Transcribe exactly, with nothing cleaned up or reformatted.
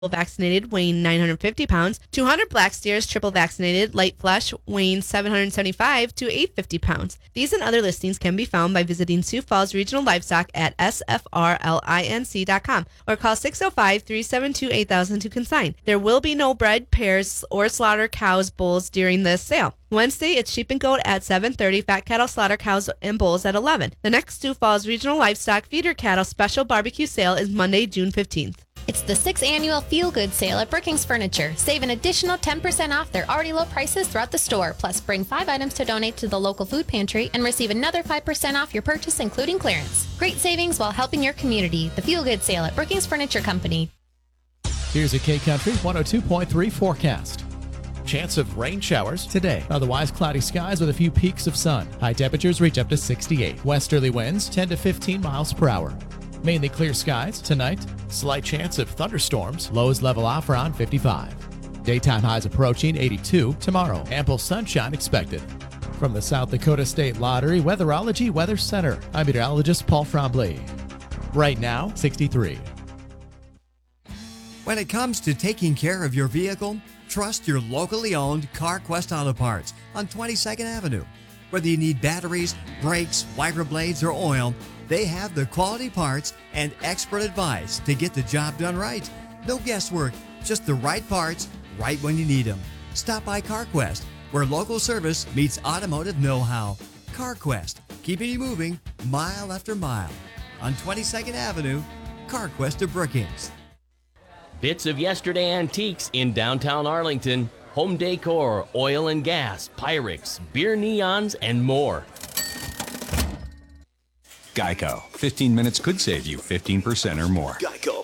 vaccinated weighing nine hundred fifty pounds, two hundred black steers triple vaccinated light flesh weighing seven hundred seventy-five to eight hundred fifty pounds. These and other listings can be found by visiting Sioux Falls Regional Livestock at S F R linc dot com or call six oh five, three seven two, eight thousand to consign. There will be no bred pairs or slaughter cows bulls during this sale. Wednesday, it's sheep and goat at seven thirty, fat cattle, slaughter cows, and bulls at eleven. The next Sioux Falls Regional Livestock Feeder Cattle Special Barbecue Sale is Monday, June fifteenth. It's the sixth annual Feel Good sale at Brookings Furniture. Save an additional ten percent off their already low prices throughout the store. Plus, bring five items to donate to the local food pantry and receive another five percent off your purchase, including clearance. Great savings while helping your community. The Feel Good sale at Brookings Furniture Company. Here's a K-Country one oh two point three forecast. Chance of rain showers today. Otherwise cloudy skies with a few peaks of sun. High temperatures reach up to sixty-eight. Westerly winds ten to fifteen miles per hour. Mainly clear skies tonight. Slight chance of thunderstorms. Lows level off around fifty-five. Daytime highs approaching eighty-two. Tomorrow, ample sunshine expected. From the South Dakota State Lottery Weatherology Weather Center, I'm meteorologist Paul Frombley. Right now, sixty-three. When it comes to taking care of your vehicle, trust your locally owned CarQuest Auto Parts on twenty-second Avenue. Whether you need batteries, brakes, wiper blades, or oil, they have the quality parts and expert advice to get the job done right. No guesswork, just the right parts, right when you need them. Stop by CarQuest, where local service meets automotive know-how. CarQuest, keeping you moving mile after mile. On twenty-second Avenue, CarQuest of Brookings. Bits of yesterday antiques in downtown Arlington. Home decor, oil and gas, Pyrex, beer neons, and more. Geico. fifteen minutes could save you fifteen percent or more. Geico.